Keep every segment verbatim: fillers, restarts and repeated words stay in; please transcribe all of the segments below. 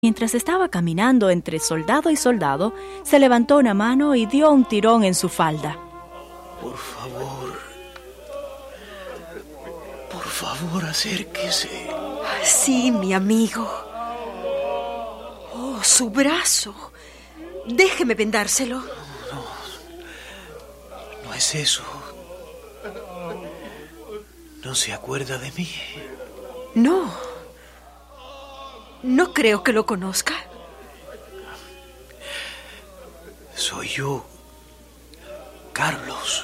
Mientras estaba caminando entre soldado y soldado, se levantó una mano y dio un tirón en su falda. Por favor, por favor, acérquese. Sí, mi amigo. Oh, su brazo. Déjeme vendárselo. No, no, no es eso. ¿No se acuerda de mí? No. No creo que lo conozca. Soy yo, Carlos.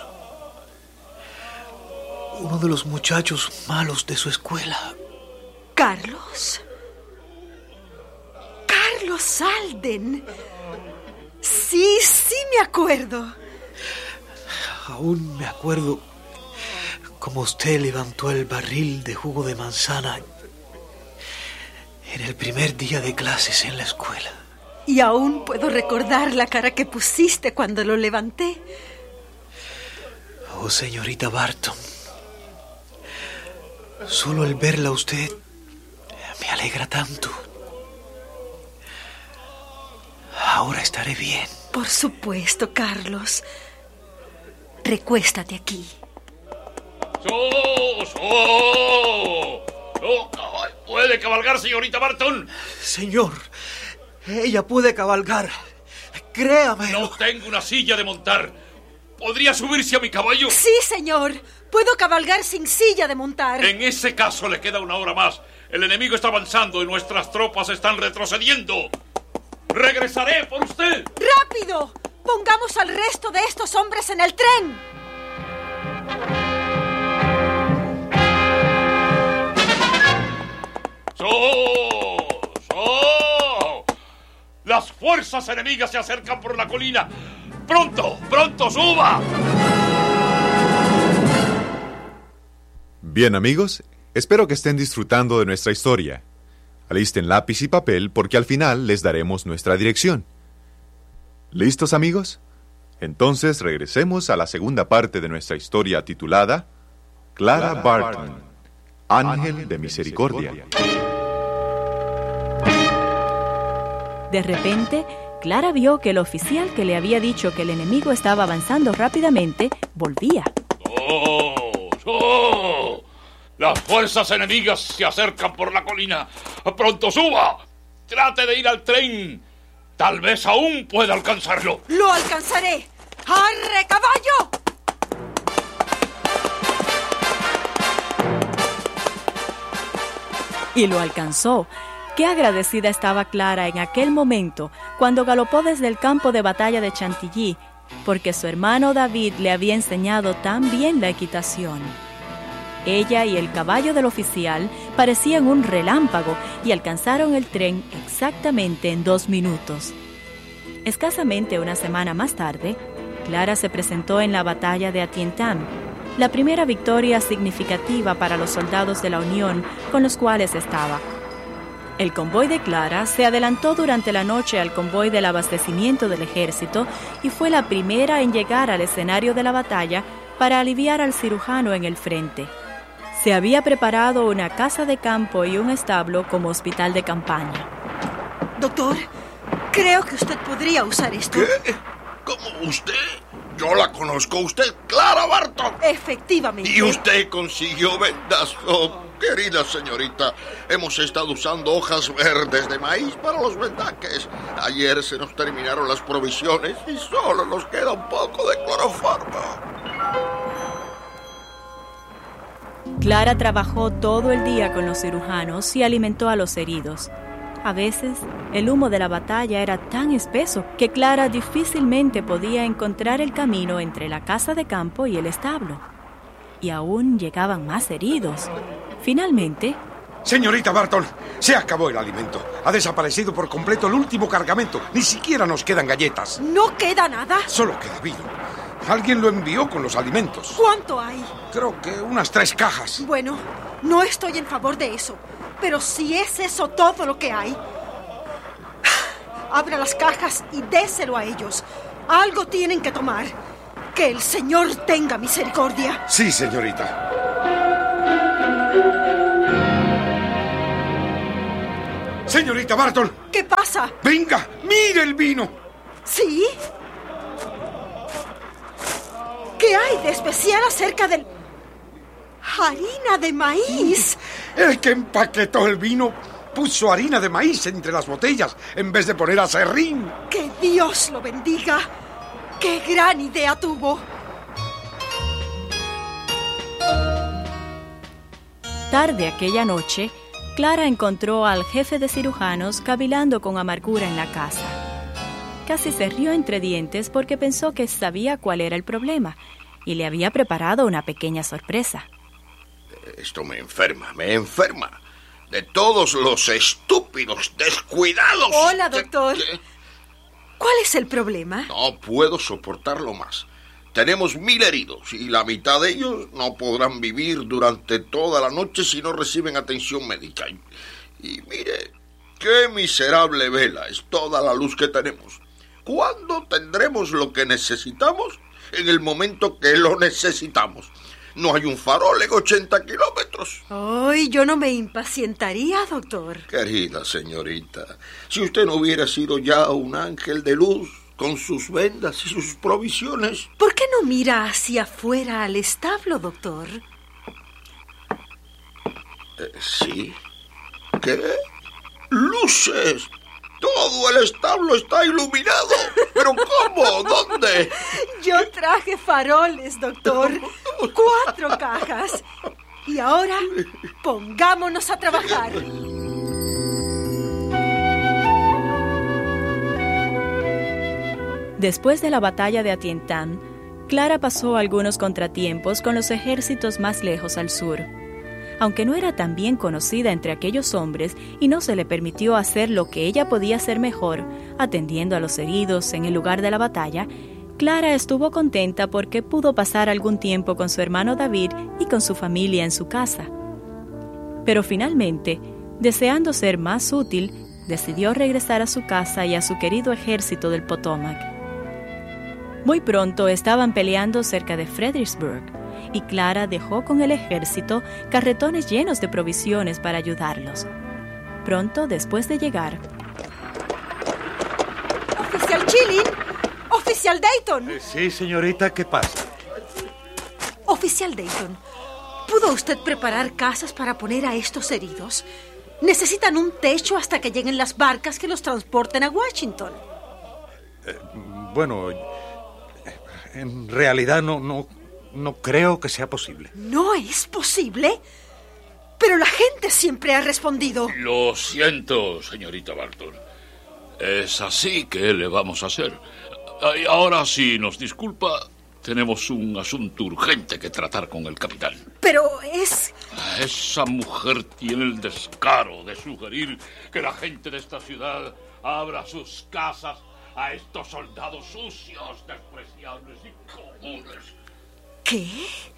Uno de los muchachos malos de su escuela. ¿Carlos? Carlos Alden. Sí, sí me acuerdo. Aún me acuerdo cómo usted levantó el barril de jugo de manzana en el primer día de clases en la escuela. Y aún puedo recordar la cara que pusiste cuando lo levanté. Oh, señorita Barton. Solo el verla a usted me alegra tanto. Ahora estaré bien. Por supuesto, Carlos. Recuéstate aquí. ¡So! ¡So! ¡So! ¿Puede cabalgar, señorita Barton? Señor, ella puede cabalgar. Créame. No tengo una silla de montar. ¿Podría subirse a mi caballo? Sí, señor. Puedo cabalgar sin silla de montar. En ese caso le queda una hora más. El enemigo está avanzando y nuestras tropas están retrocediendo. ¡Regresaré por usted! ¡Rápido! Pongamos al resto de estos hombres en el tren. ¡So! ¡So! Las fuerzas enemigas se acercan por la colina. ¡Pronto! ¡Pronto! ¡Suba! Bien, amigos, espero que estén disfrutando de nuestra historia. Alisten lápiz y papel porque al final les daremos nuestra dirección. ¿Listos, amigos? Entonces regresemos a la segunda parte de nuestra historia titulada Clara Barton, Ángel de Misericordia. De repente, Clara vio que el oficial que le había dicho que el enemigo estaba avanzando rápidamente, volvía. ¡Oh! ¡Oh! Las fuerzas enemigas se acercan por la colina. ¡Pronto suba! Trate de ir al tren. Tal vez aún pueda alcanzarlo. ¡Lo alcanzaré! ¡Arre, caballo! Y lo alcanzó. Qué agradecida estaba Clara en aquel momento cuando galopó desde el campo de batalla de Chantilly, porque su hermano David le había enseñado tan bien la equitación. Ella y el caballo del oficial parecían un relámpago y alcanzaron el tren exactamente en dos minutos. Escasamente una semana más tarde, Clara se presentó en la batalla de Antietam, la primera victoria significativa para los soldados de la Unión con los cuales estaba. El convoy de Clara se adelantó durante la noche al convoy del abastecimiento del ejército y fue la primera en llegar al escenario de la batalla para aliviar al cirujano en el frente. Se había preparado una casa de campo y un establo como hospital de campaña. Doctor, creo que usted podría usar esto. ¿Qué? ¿Cómo usted? Yo la conozco. Usted, Clara Barton. Efectivamente. Y usted consiguió vendas. Oh, querida señorita, hemos estado usando hojas verdes de maíz para los vendajes. Ayer se nos terminaron las provisiones y solo nos queda un poco de cloroformo. Clara trabajó todo el día con los cirujanos y alimentó a los heridos. A veces, el humo de la batalla era tan espeso que Clara difícilmente podía encontrar el camino entre la casa de campo y el establo. Y aún llegaban más heridos. Finalmente... Señorita Barton, se acabó el alimento. Ha desaparecido por completo el último cargamento. Ni siquiera nos quedan galletas. ¿No queda nada? Solo queda vino. Alguien lo envió con los alimentos. ¿Cuánto hay? Creo que unas tres cajas. Bueno, no estoy en favor de eso. Pero si es eso todo lo que hay... Abra las cajas y déselo a ellos. Algo tienen que tomar. Que el Señor tenga misericordia. Sí, señorita. Señorita Barton. ¿Qué pasa? Venga, mire el vino. ¿Sí? ¿Qué hay de especial acerca del... harina de maíz? El que empaquetó el vino puso harina de maíz entre las botellas en vez de poner aserrín. ¡Que Dios lo bendiga! ¡Qué gran idea tuvo! Tarde aquella noche, Clara encontró al jefe de cirujanos cavilando con amargura en la casa. Casi se rió entre dientes porque pensó que sabía cuál era el problema y le había preparado una pequeña sorpresa. Esto me enferma, me enferma. De todos los estúpidos descuidados. Hola, doctor. ¿Qué, qué? ¿Cuál es el problema? No puedo soportarlo más. Tenemos mil heridos y la mitad de ellos no podrán vivir durante toda la noche si no reciben atención médica. Y, y mire, qué miserable vela es toda la luz que tenemos. ¿Cuándo tendremos lo que necesitamos? En el momento que lo necesitamos. No hay un farol en ochenta kilómetros. Ay, yo no me impacientaría, doctor. Querida señorita, si usted no hubiera sido ya un ángel de luz con sus vendas y sus provisiones. ¿Por qué no mira hacia afuera al establo, doctor? Eh, ¿Sí? ¿Qué? ¡Luces! Todo el establo está iluminado. ¿Pero cómo? ¿Dónde? Yo traje faroles, doctor. Cuatro cajas. Y ahora, pongámonos a trabajar. Después de la batalla de Atientán, Clara pasó algunos contratiempos con los ejércitos más lejos al sur. Aunque no era tan bien conocida entre aquellos hombres y no se le permitió hacer lo que ella podía hacer mejor, atendiendo a los heridos en el lugar de la batalla, Clara estuvo contenta porque pudo pasar algún tiempo con su hermano David y con su familia en su casa. Pero finalmente, deseando ser más útil, decidió regresar a su casa y a su querido ejército del Potomac. Muy pronto estaban peleando cerca de Fredericksburg, y Clara dejó con el ejército carretones llenos de provisiones para ayudarlos. Pronto después de llegar... ¡Oficial Chilling! ¡Oficial Dayton! Eh, sí, señorita, ¿qué pasa? Oficial Dayton, ¿pudo usted preparar casas para poner a estos heridos? Necesitan un techo hasta que lleguen las barcas que los transporten a Washington. Eh, bueno, en realidad no, no, no creo que sea posible. ¿No es posible? Pero la gente siempre ha respondido. Lo siento, señorita Barton. Es así que le vamos a hacer. Y ahora, si nos disculpa, tenemos un asunto urgente que tratar con el capitán. Pero es... Esa mujer tiene el descaro de sugerir que la gente de esta ciudad abra sus casas a estos soldados sucios, despreciables y comunes. ¿Qué?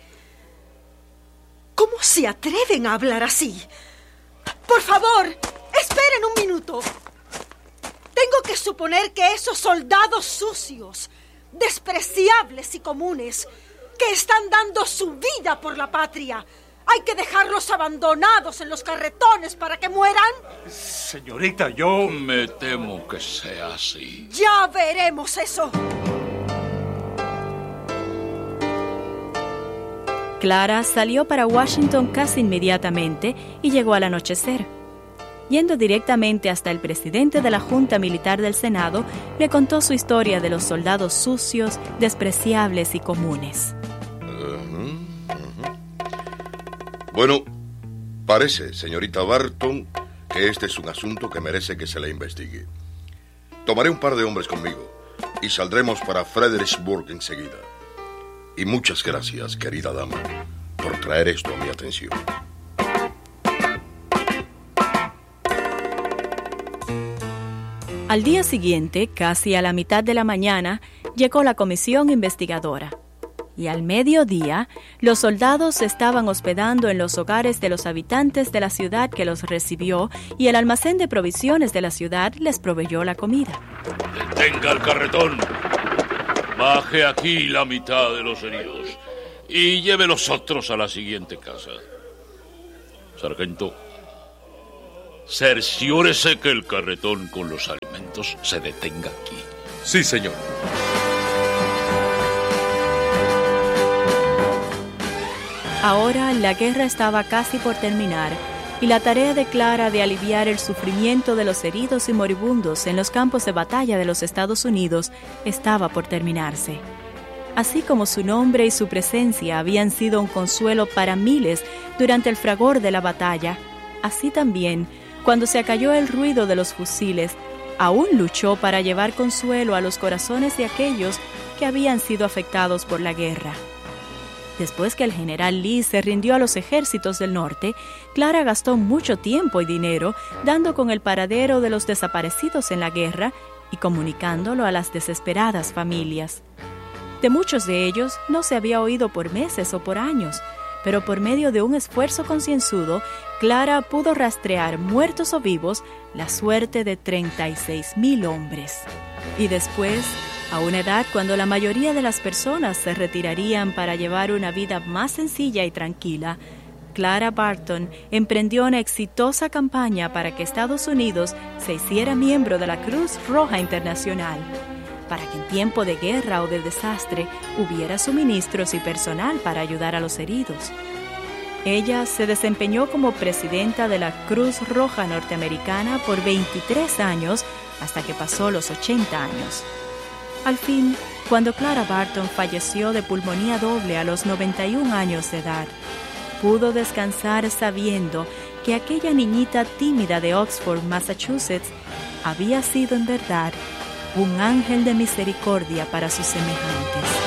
¿Cómo se atreven a hablar así? Por favor, esperen un minuto. Tengo que suponer que esos soldados sucios, despreciables y comunes, que están dando su vida por la patria, hay que dejarlos abandonados en los carretones para que mueran. Señorita, yo... Me temo que sea así. Ya veremos eso. Clara salió para Washington casi inmediatamente y llegó al anochecer. Yendo directamente hasta el presidente de la Junta Militar del Senado, le contó su historia de los soldados sucios, despreciables y comunes. Uh-huh, uh-huh. Bueno, parece, señorita Barton, que este es un asunto que merece que se le investigue. Tomaré un par de hombres conmigo y saldremos para Fredericksburg enseguida. Y muchas gracias, querida dama, por traer esto a mi atención. Al día siguiente, casi a la mitad de la mañana, llegó la comisión investigadora. Y al mediodía, los soldados se estaban hospedando en los hogares de los habitantes de la ciudad que los recibió y el almacén de provisiones de la ciudad les proveyó la comida. Detenga el carretón. Baje aquí la mitad de los heridos y lleve los otros a la siguiente casa. Sargento, cerciórese que el carretón con los alimentos se detenga aquí. Sí, señor. Ahora la guerra estaba casi por terminar y la tarea de Clara de aliviar el sufrimiento de los heridos y moribundos en los campos de batalla de los Estados Unidos estaba por terminarse. Así como su nombre y su presencia habían sido un consuelo para miles durante el fragor de la batalla, así también, cuando se acalló el ruido de los fusiles, aún luchó para llevar consuelo a los corazones de aquellos que habían sido afectados por la guerra. Después que el general Lee se rindió a los ejércitos del norte, Clara gastó mucho tiempo y dinero dando con el paradero de los desaparecidos en la guerra y comunicándolo a las desesperadas familias. De muchos de ellos no se había oído por meses o por años, pero por medio de un esfuerzo concienzudo, Clara pudo rastrear, muertos o vivos, la suerte de treinta y seis mil hombres. Y después, a una edad cuando la mayoría de las personas se retirarían para llevar una vida más sencilla y tranquila, Clara Barton emprendió una exitosa campaña para que Estados Unidos se hiciera miembro de la Cruz Roja Internacional, para que en tiempo de guerra o de desastre hubiera suministros y personal para ayudar a los heridos. Ella se desempeñó como presidenta de la Cruz Roja Norteamericana por veintitrés años hasta que pasó los ochenta años. Al fin, cuando Clara Barton falleció de pulmonía doble a los noventa y un años de edad, pudo descansar sabiendo que aquella niñita tímida de Oxford, Massachusetts, había sido en verdad un ángel de misericordia para sus semejantes.